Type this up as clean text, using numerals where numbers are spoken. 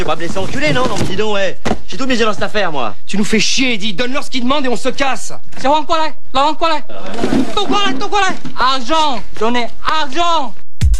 vais pas me laisser enculer, non? Non, mais dis donc, ouais. J'ai tout misé dans cette affaire, moi. Tu nous fais chier, Eddie. Donne-leur ce qu'ils demandent et on se casse. Argent, donnez argent.